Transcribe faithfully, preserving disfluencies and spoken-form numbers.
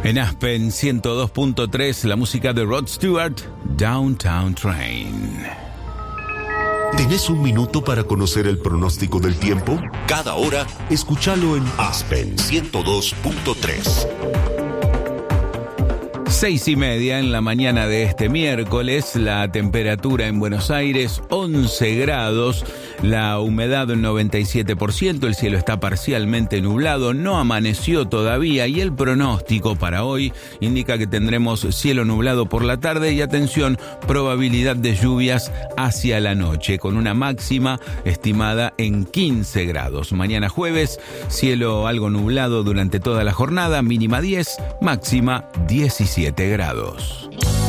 En Aspen ciento dos punto tres, la música de Rod Stewart, Downtown Train. ¿Tenés un minuto para conocer el pronóstico del tiempo? Cada hora, escúchalo en Aspen ciento dos punto tres. Seis y media en la mañana de este miércoles, la temperatura en Buenos Aires once grados, la humedad un noventa y siete por ciento, el cielo está parcialmente nublado, no amaneció todavía y el pronóstico para hoy indica que tendremos cielo nublado por la tarde y atención, probabilidad de lluvias hacia la noche, con una máxima estimada en quince grados. Mañana jueves, cielo algo nublado durante toda la jornada, mínima diez, máxima diecisiete grados.